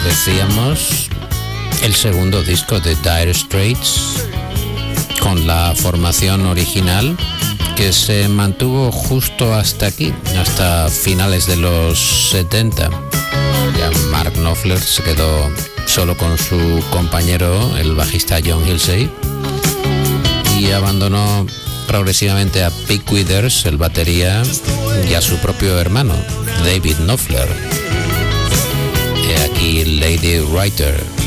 decíamos, el segundo disco de Dire Straits con la formación original que se mantuvo justo hasta aquí, hasta finales de los 70. Ya Mark Knopfler se quedó solo con su compañero, el bajista John Hillsey, y abandonó progresivamente a Pete Withers, el batería, y a su propio hermano, David Knopfler. He aquí Lady Writer.